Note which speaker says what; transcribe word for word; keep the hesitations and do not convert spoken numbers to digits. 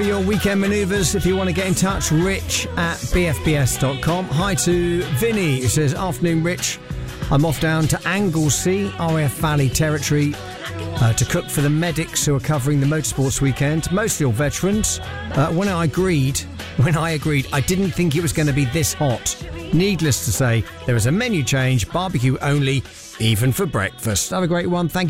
Speaker 1: your weekend manoeuvres. If you want to get in touch, rich at b f b s dot com. Hi to Vinny, who says, afternoon, Rich. I'm off down to Anglesey, R A F Valley territory, uh, to cook for the medics who are covering the motorsports weekend, mostly all veterans. Uh, when I agreed, when I agreed, I didn't think it was going to be this hot. Needless to say, there is a menu change, barbecue only, even for breakfast. Have a great one. Thank you.